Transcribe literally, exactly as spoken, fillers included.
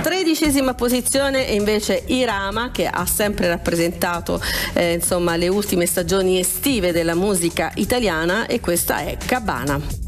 Tredicesima posizione e invece Irama, che ha sempre rappresentato eh, insomma le ultime stagioni estive della musica italiana, e questa è Cabana.